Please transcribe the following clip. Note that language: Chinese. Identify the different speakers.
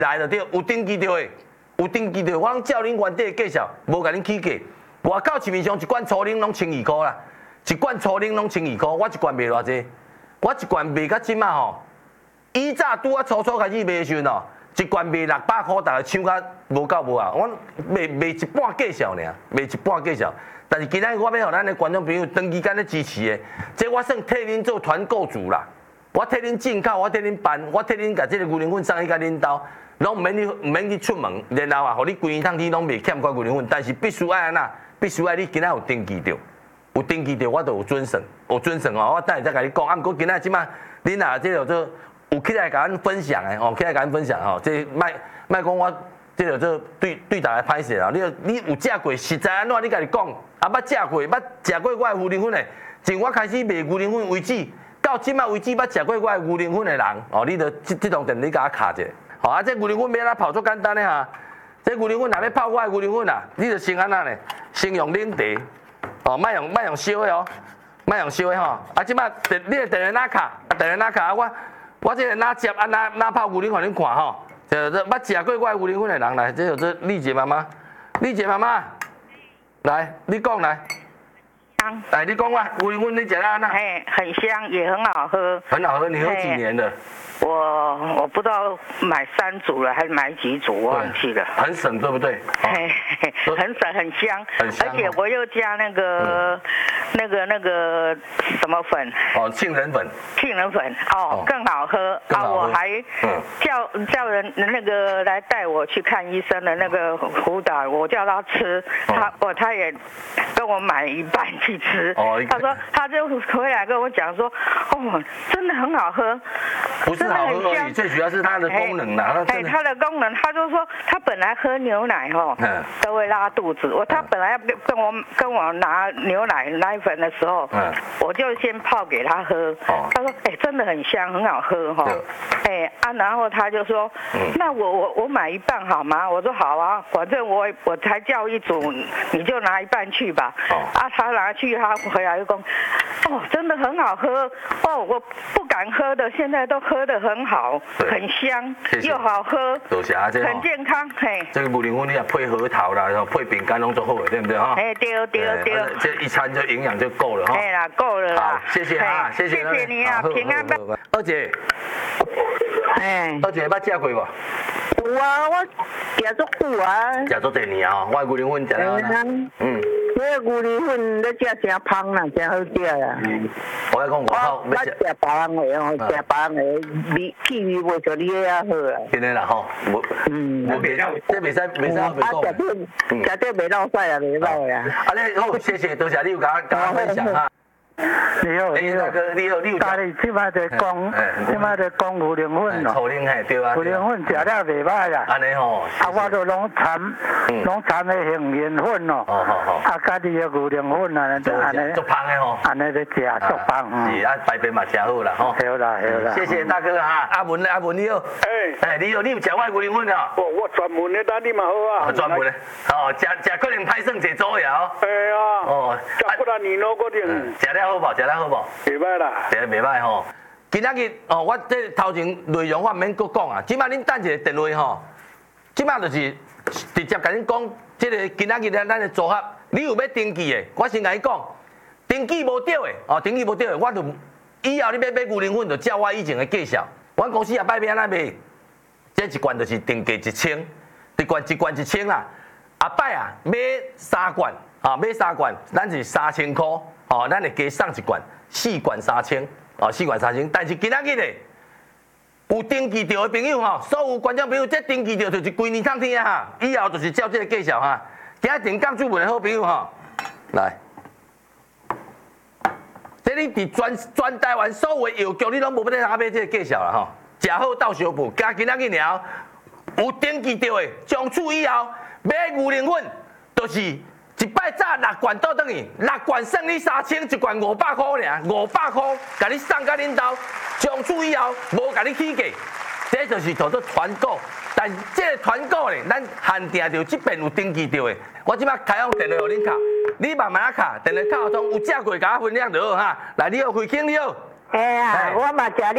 Speaker 1: 来就对，有登记着的，有登记着，我拢照恁原底的价钱，无甲恁起价。外口市面上一罐粗奶拢12块啦，一罐粗奶拢12块，我一罐卖偌济？我一罐卖到即马吼，以早拄啊初开始卖的时阵哦，一罐卖600块，大家抢甲无够无啊！我卖一半价钱尔，卖一半价钱。但是今仔我要互咱的观众朋友长期间咧支持的，这我算替恁做团购主啦。我替恁进口，我替恁办，我替恁甲这个牛奶粉送去甲恁兜，拢唔免去出门，然后啊，互你规年天拢袂欠缺牛奶粉，但是必须爱安那，必须爱你今仔有登记着，有登记着我就有准绳，有准绳哦，我等下再甲你讲。啊，毋过今仔即摆恁啊，这做有起来甲咱分享的哦，起来甲咱分享吼，这卖讲我这做对大家歹势啦。你有食过，实在安怎你家己讲，啊捌食过，捌食过我的牛奶粉的，从我开始卖牛奶粉为止。到即摆为止，捌食过我的牛奶粉的人，哦，你着这通电你甲我卡者，好啊，这牛奶粉要哪泡足简单的哈，这牛奶粉若要泡我的牛奶粉啊，你着先安那呢，先用冷茶，哦，莫用烧的哦，莫用烧的吼，啊，即摆你个电话哪卡，电话哪卡啊，我这个哪接啊哪泡牛奶粉恁看吼，就这捌食过我的牛奶粉的人来，这就是丽姐妈妈，丽姐妈妈，来，你讲来。哎，你讲啊，牛奶粉你吃到哪？
Speaker 2: 哎，很香，也很好喝。
Speaker 1: 很好喝，你喝几年了？
Speaker 2: 我不知道买3组了还是买几组，我忘记了。
Speaker 1: 很省，对不对？
Speaker 2: 嘿，很省，很香。很香。而且我又加那个什么粉？
Speaker 1: 哦，杏仁粉。杏仁粉
Speaker 2: 哦，更好喝啊！我还叫人那个来带我去看医生的那个辅导，我叫他吃，他也跟我买一半去吃。哦。他就回来跟我讲说，哦，真的很好喝。
Speaker 1: 不是好喝而已，最主要是它的功能啦。
Speaker 2: 哎，它的功能，他就说他本来喝牛奶吼都会拉肚子。他本来要跟我拿牛奶粉的时候，我就先泡给他喝。他说，哎，真的很香，很好喝哈。哎啊，然后他就说，那我买一半好吗？我说好啊，反正我才叫一组，你就拿一半去吧。啊，他拿去，他回来就说，哦，真的很好喝哦，我不敢喝的，现在都喝得很好，很香，又好喝，很健康，嘿。
Speaker 1: 这个牛奶粉你也配核桃啦，然后配饼干拢做好的，对不对哈？
Speaker 2: 哎，对。
Speaker 1: 这一餐就营养就够了哈。
Speaker 2: 哎啦，够了啦。
Speaker 1: 好，谢谢啊，谢谢
Speaker 2: 你啊，平安吧。
Speaker 1: 二姐，二姐捌食过无？
Speaker 2: 有啊，我食足久啊。
Speaker 1: 食足侪年啊，我牛奶粉食了。
Speaker 2: 这个牛奶粉咧食真芳啦，真好食啦。
Speaker 1: 我讲外口
Speaker 2: 要食别人的哦，食别人的气味袂像你遐好啦。
Speaker 1: 真的啦吼，这袂使袂讲。
Speaker 2: 食这袂落屎啊，袂歹啦。
Speaker 1: 啊，你好，谢谢，多谢你有甲我分享哈。
Speaker 3: 你好，
Speaker 1: 你有。
Speaker 3: 家里即摆在讲牛奶粉咯。
Speaker 1: 粗奶嘿，对啊。
Speaker 3: 牛奶粉食了袂歹啦。
Speaker 1: 安尼吼。
Speaker 3: 啊，我都拢掺的杏仁粉咯。
Speaker 1: 哦。
Speaker 3: 啊，家己的牛奶粉啊，就安尼。
Speaker 1: 足芳的吼。
Speaker 3: 安尼咧食足芳。
Speaker 1: 是啊，排便嘛真好啦吼。
Speaker 3: 好啦。
Speaker 1: 谢谢大哥啊，阿文你好。你好，你有食我牛奶粉啊？
Speaker 4: 我专门的，等你嘛好啊。
Speaker 1: 专门的。哦，食可能歹算一组呀哦。
Speaker 4: 哎呀。哦。食不然你攞嗰啲。
Speaker 1: 食了好无？袂歹啦。袂歹吼。今仔日哦，我这头前内容我免搁讲啊，即摆恁等一个电话吼，即摆就是直接甲恁讲，即个今仔日咱的组合，你有要登记的，我先甲你讲，登记无对的哦，登记无对的，我就以后你要买牛奶粉，就照我以前的介绍，阮公司也摆要安怎卖，这一罐就是定价1000，一罐1000啦，后摆啊买3罐，啊买3罐，咱是3000块，哦，咱会加送一罐，4罐3000。哦，4罐3000，但是今仔日咧有登记着的朋友吼，所有观众朋友，这登记着就是规年天啊哈，以后就是照这个介绍哈。今仔定岗主文的好朋友吼，来，这你伫全台湾所有的药局，你拢无要哪买这个介绍啦吼，食好到相补，加今仔日了，有登记着的，从此以后买牛奶粉就是。一摆早6罐倒转去，6罐算你3000，一罐500块尔，500块，甲你送到恁兜，从此以后无甲你起价，这就是叫做团购。但这个团购咧，咱限定着这边有登记着的。我即摆开放电话互恁卡，你慢慢卡，电话卡中有食过，甲我分享就好哈。来，你好，慧卿你好。
Speaker 2: 哎呀，我嘛食你。